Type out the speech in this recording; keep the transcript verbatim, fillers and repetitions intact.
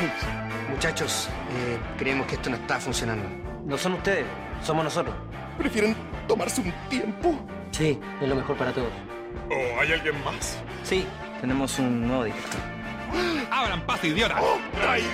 Muchachos, eh, creemos que esto no está funcionando. No son ustedes, somos nosotros. ¿Prefieren tomarse un tiempo? Sí, es lo mejor para todos. ¿O hay alguien más? Sí, tenemos un nuevo director. ¡Abran paso, idiota! ¡Oh, traidor!